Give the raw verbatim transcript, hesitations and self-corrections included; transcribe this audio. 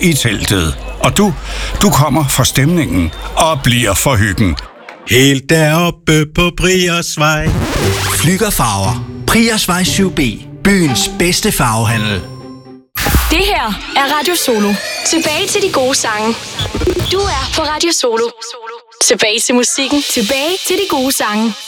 i teltet. Og du, du kommer for stemningen og bliver for hyggen. Helt deroppe på Priersvej. Flüggerfarver. Priersvej syv B. Byens bedste farvehandel. Det her er Radio Solo. Tilbage til de gode sange. Du er på Radio Solo. Tilbage til musikken. Tilbage til de gode sange.